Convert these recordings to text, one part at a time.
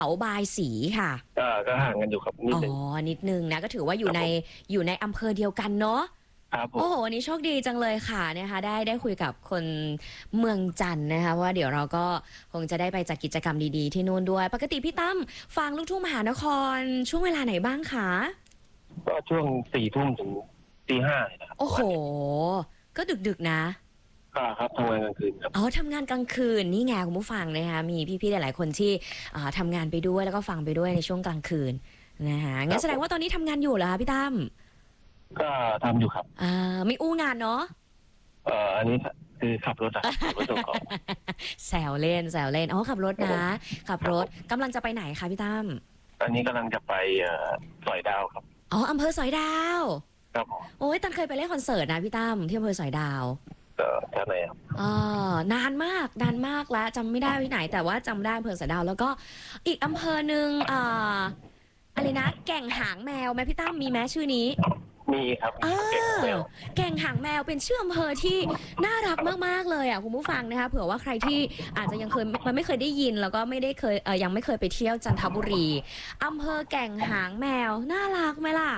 เขาบายสีค่ะก็ห่างกันอยู่ครับนิดนึงนิดนึงนะก็ถือว่าอยู่ในอำเภอเดียวกันเนาะครับผมโอ้โหวันนี้โชคดีจังเลยค่ะนะคะได้คุยกับคนเมืองจันทร์นะคะว่าเดี๋ยวเราก็คงจะได้ไปจัดกิจกรรมดีๆที่นู่นด้วยปกติพี่ตั้มฟังลูกทุ่งมหานครช่วงเวลาไหนบ้างคะก็ช่วง4 ทุ่มถึงตี 5นะครับโอ้โหก็ดึกๆนะครับทำงานกลางคืนครับทำงานกลางคืนนี่ไงคุณผู้ฟังนะคะมีพี่ๆหลายๆคนที่ทำงานไปด้วยแล้วก็ฟังไปด้วยในช่วงกลางคืนนะคะงั้นแสดงว่าตอนนี้ทำงานอยู่เหรอคะพี่ตั้มก็ทำอยู่ครับไม่อู้งานเนาะอันนี้คือขับรถขับรถส่งของแซวเล่นขับรถนะขับรถกำลังจะไปไหนคะพี่ตั้มตอนนี้กำลังจะไปสอยดาวครับอำเภอสอยดาวครับโอ้ยตันเคยไปเล่นคอนเสิร์ตนะพี่ตั้มที่อำเภอสอยดาวแค่ไหนครับนานมากแล้วจำไม่ได้ที่ไหนแต่ว่าจำได้อำเภอสอยดาวแล้วก็อีกอำเภอหนึ่งอะไรนะแก่งหางแมวไหมพี่ตั้มมีไหมชื่อนี้มีครับแก่งหางแมวเป็นชื่ออำเภอที่น่ารักมากๆเลยอ่ะคุณผู้ฟังนะคะเผื่อว่าใครที่อาจจะยังไม่เคยได้ยินแล้วก็ไม่ได้เคยยังไม่เคยไปเที่ยวจันทบุรีอำเภอแก่งหางแมวน่ารักไหมล่ะ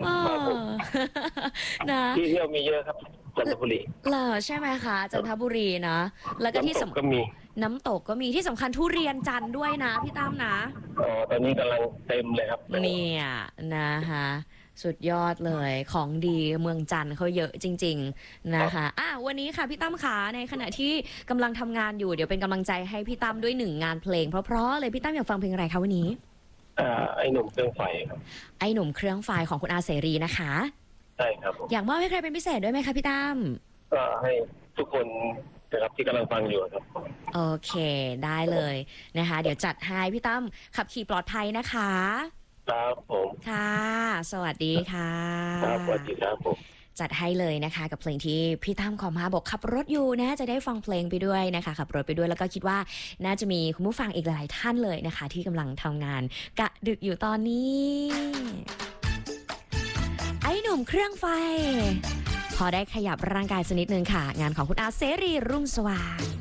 นะที่เที่ยวมีเยอะครับจันทบุรีเหรอใช่ไหมคะจันทบุรีนะแล้วก็ที่น้ำตกก็มีน้ำตกก็มีที่สำคัญทุเรียนจันทร์ด้วยนะพี่ตั้มนะตอนนี้กำลังเต็มเลยครับเนี่ยนะคะสุดยอดเลยของดีเมืองจันทร์เขาเยอะจริงๆนะคะวันนี้ค่ะพี่ตั้มขาในขณะที่กำลังทำงานอยู่เดี๋ยวเป็นกำลังใจให้พี่ตั้มด้วย1 งานเพลงเพราะๆเลยพี่ตั้มอยากฟังเพลงอะไรคะวันนี้ไอ้หนุ่มเครื่องไฟครับไอ้หนุ่มเครื่องไฟของคุณอาเสรีนะคะใช่ครับอยากมอบให้ใครเป็นพิเศษด้วยไหมคะพี่ตั้มก็ให้ทุกคนนะครับที่กำลังฟังอยู่ครับโอเคได้เลยนะคะเดี๋ยวจัดให้พี่ตั้มขับขี่ปลอดภัยนะคะครับผมค่ะสวัสดีค่ะครับสวัสดีครับผมจัดให้เลยนะคะกับเพลงที่พี่ตั้มขอมาบอกขับรถอยู่นะจะได้ฟังเพลงไปด้วยนะคะขับรถไปด้วยแล้วก็คิดว่าน่าจะมีคุณผู้ฟังอีกหลายท่านเลยนะคะที่กำลังทำงานกะดึกอยู่ตอนนี้ไอ้หนุ่มเครื่องไฟพอได้ขยับร่างกายสักนิดนึงค่ะงานของคุณอาเสรีรุ่งสว่าง